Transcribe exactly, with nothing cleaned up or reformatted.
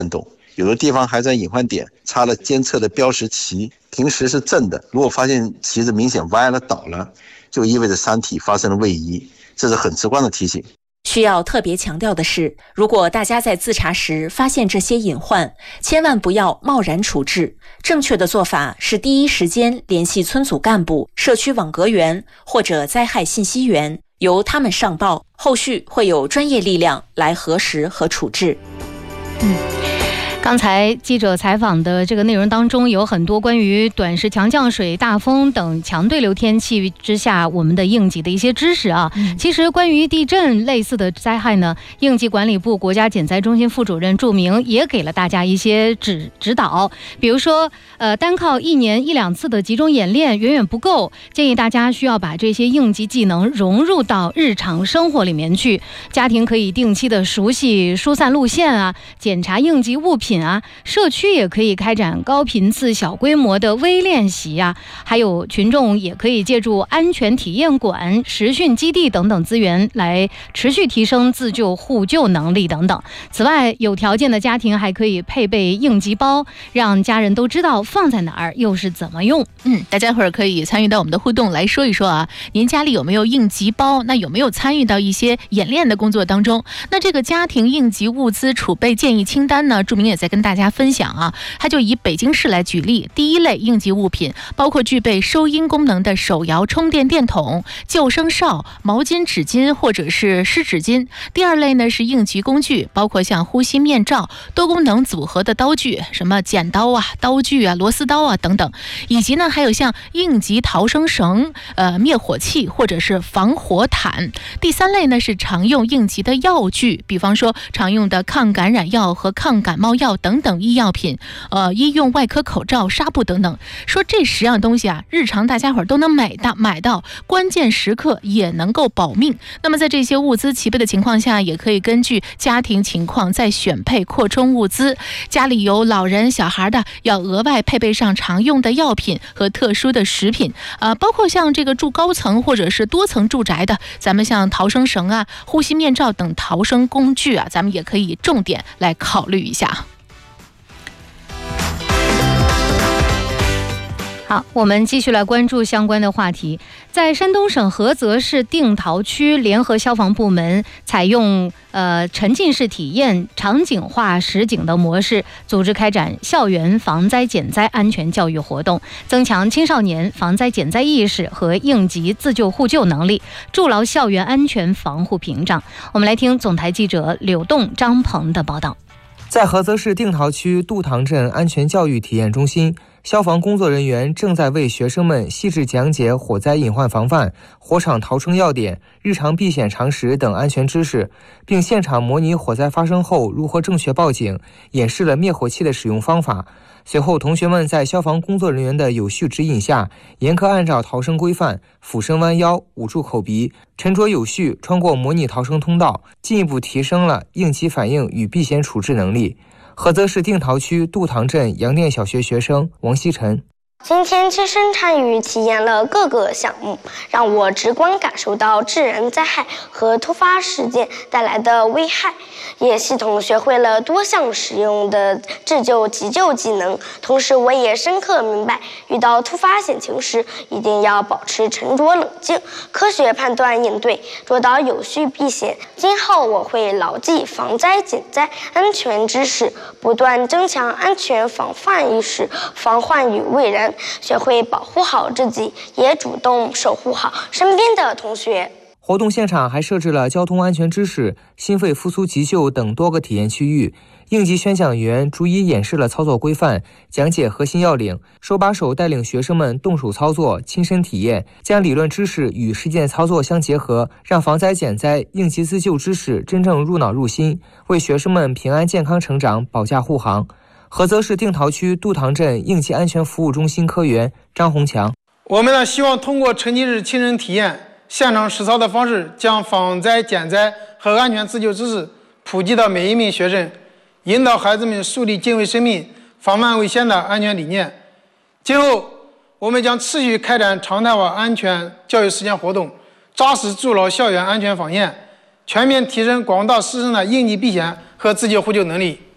动，有的地方还在隐患点插了监测的标识旗，平时是正的，如果发现旗子明显歪了倒了，就意味着山体发生了位移，这是很直观的提醒。 需要特别强调的是，如果大家在自查时发现这些隐患，千万不要贸然处置。正确的做法是第一时间联系村组干部、社区网格员或者灾害信息员，由他们上报，后续会有专业力量来核实和处置。 嗯。刚才记者采访的这个内容当中，有很多关于短时强降水、大风等强对流天气之下我们的应急的一些知识啊。嗯、其实关于地震类似的灾害呢，应急管理部国家减灾中心副主任祝明也给了大家一些指指导。比如说，呃，单靠一年一两次的集中演练远远不够，建议大家需要把这些应急技能融入到日常生活里面去。家庭可以定期的熟悉疏散路线啊，检查应急物品。啊，社区也可以开展高频次、小规模的微练习啊，还有群众也可以借助安全体验馆、实训基地等等资源来持续提升自救互救能力等等。此外，有条件的家庭还可以配备应急包，让家人都知道放在哪儿，又是怎么用。 嗯，大家伙儿可以参与到我们的互动来说一说啊，您家里有没有应急包？那有没有参与到一些演练的工作当中？那这个家庭应急物资储备建议清单呢，祝明也在跟大家分享啊，他就以北京市来举例。第一类应急物品包括具备收音功能的手摇充电电筒、救生哨、毛巾、纸巾或者是湿纸巾。第二类呢是应急工具，包括像呼吸面罩、多功能组合的刀具，什么剪刀啊、刀具啊、螺丝刀啊等等，以及呢还有像应急逃生绳、呃灭火器或者是防火毯。第三类呢是常用应急的药具，比方说常用的抗感染药和抗感冒药等等医药品，呃，医用外科口罩、纱布等等。说这十样东西啊，日常大家伙儿都能买到，买到，关键时刻也能够保命。那么在这些物资齐备的情况下，也可以根据家庭情况再选配扩充物资。家里有老人、小孩的，要额外配备上常用的药品和特殊的食品。呃，包括像这个住高层或者是多层住宅的，咱们像逃生绳啊、呼吸面罩等逃生工具啊，咱们也可以重点来考虑一下。 好，我们继续来关注相关的话题。在山东省菏泽市定陶区，联合消防部门采用呃沉浸式体验、场景化实景的模式，组织开展校园防灾减灾安全教育活动，增强青少年防灾减灾意识和应急自救互救能力，筑牢校园安全防护屏障。我们来听总台记者柳栋、张鹏的报道。 在菏泽市定陶区杜塘镇安全教育体验中心，消防工作人员正在为学生们细致讲解火灾隐患防范、火场逃生要点、日常避险常识等安全知识，并现场模拟火灾发生后如何正确报警，演示了灭火器的使用方法。随后，同学们在消防工作人员的有序指引下，严格按照逃生规范，俯身弯腰，捂住口鼻，沉着有序穿过模拟逃生通道，进一步提升了应急反应与避险处置能力。菏泽市定陶区杜塘镇杨店小学学生王希晨。 今天亲身参与体验了各个项目，让我直观感受到自然灾害和突发事件带来的危害，也系统学会了多项实用的自救急救技能。同时我也深刻明白，遇到突发险情时一定要保持沉着冷静，科学判断应对，做到有序避险。今后我会牢记防灾减灾安全知识，不断增强安全防范意识，防患于未然，学会保护好自己，也主动守护好身边的同学。 活动现场还设置了交通安全知识、心肺复苏急救等多个体验区域，应急宣讲员逐一演示了操作规范，讲解核心要领，手把手带领学生们动手操作，亲身体验，将理论知识与实践操作相结合，让防灾减灾、应急自救知识真正入脑入心，为学生们平安健康成长保驾护航。菏泽市定陶区杜塘镇应急安全服务中心科员张红强。 我们呢希望通过沉浸式亲身体验、现场实操的方式，将防灾减灾和安全自救知识普及到每一名学生，引导孩子们树立敬畏生命、防范危险的安全理念。今后我们将持续开展常态化安全教育实践活动，扎实筑牢校园安全防线，全面提升广大师生的应急避险和自救互救能力。